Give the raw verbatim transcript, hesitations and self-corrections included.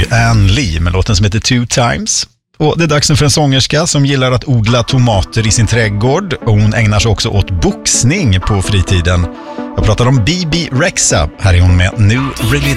Ann Lee med låten som heter Two Times. Och det är dags för en sångerska som gillar att odla tomater i sin trädgård. Och hon ägnar sig också åt boxning på fritiden. Jag pratar om Bebe Rexha. Här är hon med New Religion.